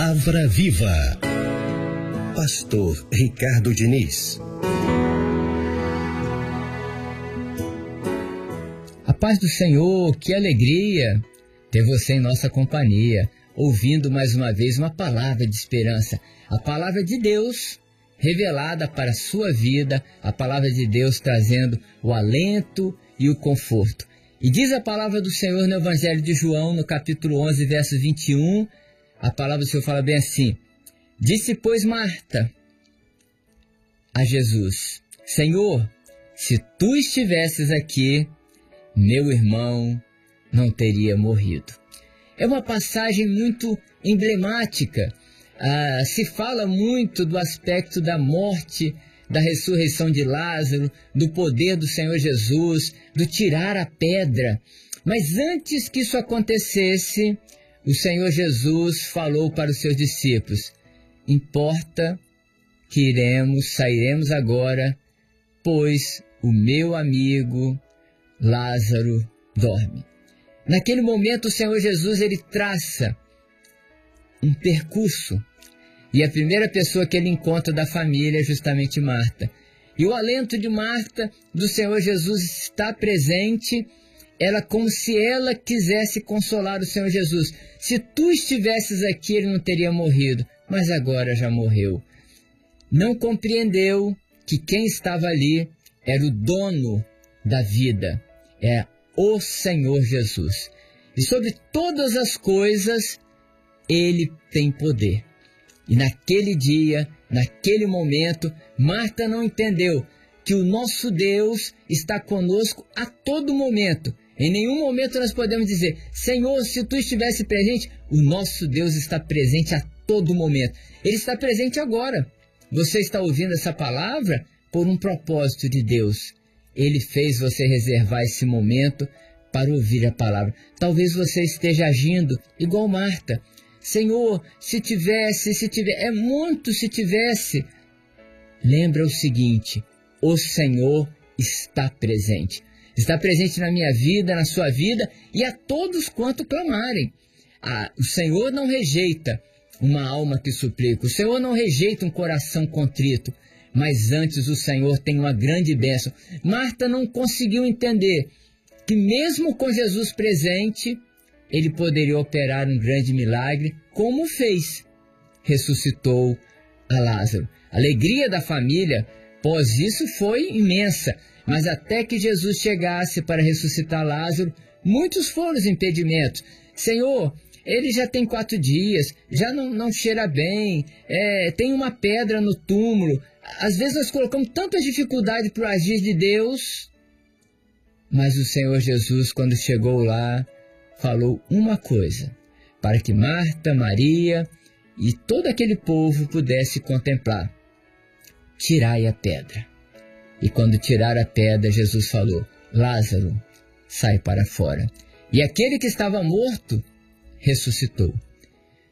Palavra Viva. Pastor Ricardo Diniz. A paz do Senhor, que alegria ter você em nossa companhia, ouvindo mais uma vez uma palavra de esperança, a palavra de Deus revelada para a sua vida, a palavra de Deus trazendo o alento e o conforto. E diz a palavra do Senhor no Evangelho de João, no capítulo 11, verso 21, a palavra do Senhor fala bem assim: disse, pois, Marta a Jesus: Senhor, se tu estivesses aqui, meu irmão não teria morrido. É uma passagem muito emblemática. Se fala muito do aspecto da morte, da ressurreição de Lázaro, do poder do Senhor Jesus, do tirar a pedra. Mas antes que isso acontecesse, o Senhor Jesus falou para os seus discípulos: importa que sairemos agora, pois o meu amigo Lázaro dorme. Naquele momento o Senhor Jesus ele traça um percurso, e a primeira pessoa que ele encontra da família é justamente Marta. E o alento de Marta, do Senhor Jesus, está presente, ela como se ela quisesse consolar o Senhor Jesus. Se tu estivesses aqui, ele não teria morrido, mas agora já morreu. Não compreendeu que quem estava ali era o dono da vida, é o Senhor Jesus. E sobre todas as coisas, ele tem poder. E naquele dia, naquele momento, Marta não entendeu que o nosso Deus está conosco a todo momento. Em nenhum momento nós podemos dizer: Senhor, se tu estivesse presente. O nosso Deus está presente a todo momento. Ele está presente agora. Você está ouvindo essa palavra por um propósito de Deus. Ele fez você reservar esse momento para ouvir a palavra. Talvez você esteja agindo igual Marta. Senhor, se tivesse, é muito se tivesse. Lembra o seguinte: o Senhor está presente. Está presente na minha vida, na sua vida e a todos quanto clamarem. O Senhor não rejeita uma alma que suplica. O Senhor não rejeita um coração contrito. Mas antes o Senhor tem uma grande bênção. Marta não conseguiu entender que mesmo com Jesus presente, ele poderia operar um grande milagre, como fez. Ressuscitou a Lázaro. A alegria da família após isso foi imensa, mas até que Jesus chegasse para ressuscitar Lázaro, muitos foram os impedimentos. Senhor, ele já tem 4 dias, já não cheira bem, tem uma pedra no túmulo. Às vezes nós colocamos tanta dificuldade para o agir de Deus, mas o Senhor Jesus, quando chegou lá, falou uma coisa, para que Marta, Maria e todo aquele povo pudesse contemplar: tirai a pedra. E quando tiraram a pedra, Jesus falou: Lázaro, sai para fora. E aquele que estava morto ressuscitou.